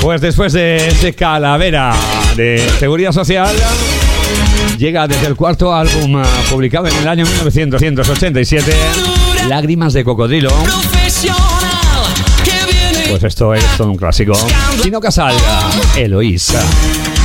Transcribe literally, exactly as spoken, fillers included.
Pues después de ese Calavera de Seguridad Social, llega desde el cuarto álbum publicado en el año mil novecientos ochenta y siete, Lágrimas de Cocodrilo. Pues esto es todo un clásico. Tino Casal, Eloísa.